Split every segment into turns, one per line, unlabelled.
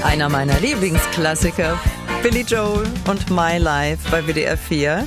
Einer meiner Lieblingsklassiker, Billy Joel und My Life bei WDR 4.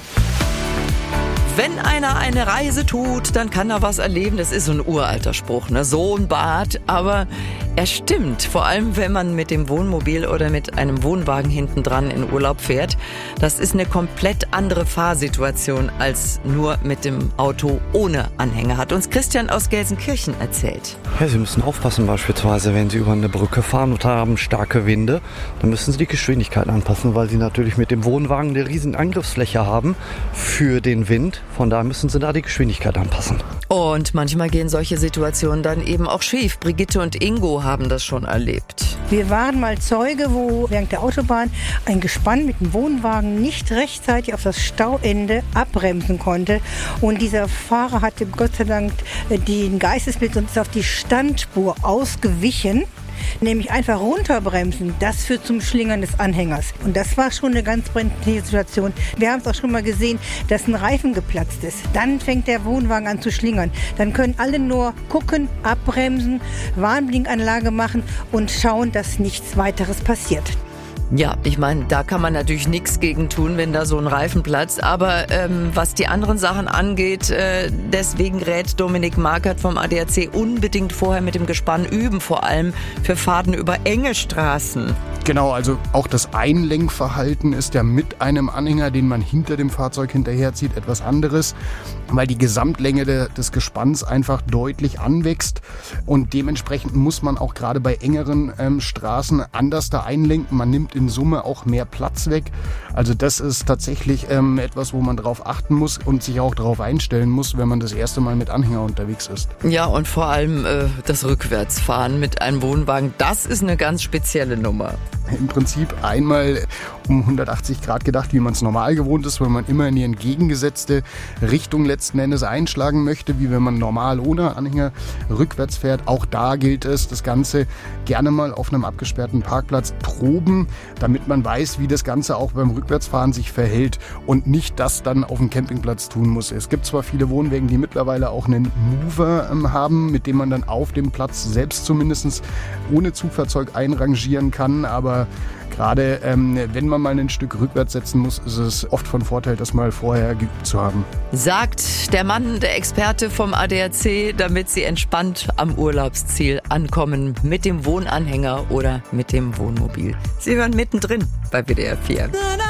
Wenn einer eine Reise tut, dann kann er was erleben. Das ist so ein uralter Spruch, ne? So ein Bad, aber er stimmt. Vor allem, wenn man mit dem Wohnmobil oder mit einem Wohnwagen hinten dran in Urlaub fährt. Das ist eine komplett andere Fahrsituation als nur mit dem Auto ohne Anhänger, hat uns Christian aus Gelsenkirchen erzählt.
Ja, Sie müssen aufpassen beispielsweise, wenn Sie über eine Brücke fahren und haben starke Winde, dann müssen Sie die Geschwindigkeit anpassen, weil Sie natürlich mit dem Wohnwagen eine riesen Angriffsfläche haben für den Wind. Von daher müssen Sie da die Geschwindigkeit anpassen.
Und manchmal gehen solche Situationen dann eben auch schief. Brigitte und Ingo haben das schon erlebt.
Wir waren mal Zeuge, wo während der Autobahn ein Gespann mit dem Wohnwagen nicht rechtzeitig auf das Stauende abbremsen konnte. Und dieser Fahrer hatte Gott sei Dank den Geistesblitz und ist auf die Standspur ausgewichen. Nämlich einfach runterbremsen, das führt zum Schlingern des Anhängers. Und das war schon eine ganz brenzliche Situation. Wir haben es auch schon mal gesehen, dass ein Reifen geplatzt ist. Dann fängt der Wohnwagen an zu schlingern. Dann können alle nur gucken, abbremsen, Warnblinkanlage machen und schauen, dass nichts weiteres passiert.
Ja, ich meine, da kann man natürlich nichts gegen tun, wenn da so ein Reifen platzt. Aber was die anderen Sachen angeht, deswegen rät Dominik Markert vom ADAC unbedingt vorher mit dem Gespann üben, vor allem für Fahrten über enge Straßen.
Genau, also auch das Einlenkverhalten ist ja mit einem Anhänger, den man hinter dem Fahrzeug hinterherzieht, etwas anderes, weil die Gesamtlänge des Gespanns einfach deutlich anwächst und dementsprechend muss man auch gerade bei engeren Straßen anders da einlenken. Man nimmt in Summe auch mehr Platz weg. Also das ist tatsächlich etwas, wo man drauf achten muss und sich auch darauf einstellen muss, wenn man das erste Mal mit Anhänger unterwegs ist.
Ja, und vor allem das Rückwärtsfahren mit einem Wohnwagen, das ist eine ganz spezielle Nummer.
Im Prinzip einmal um 180 Grad gedacht, wie man es normal gewohnt ist, weil man immer in die entgegengesetzte Richtung letzten Endes einschlagen möchte, wie wenn man normal ohne Anhänger rückwärts fährt. Auch da gilt es, das Ganze gerne mal auf einem abgesperrten Parkplatz proben, damit man weiß, wie das Ganze auch beim Rückwärtsfahren sich verhält und nicht das dann auf dem Campingplatz tun muss. Es gibt zwar viele Wohnwagen, die mittlerweile auch einen Mover haben, mit dem man dann auf dem Platz selbst zumindest ohne Zugfahrzeug einrangieren kann, aber gerade wenn man mal ein Stück rückwärts setzen muss, ist es oft von Vorteil, das mal vorher geübt zu haben.
Sagt der Mann, der Experte vom ADAC, damit Sie entspannt am Urlaubsziel ankommen mit dem Wohnanhänger oder mit dem Wohnmobil. Sie hören mittendrin bei WDR 4.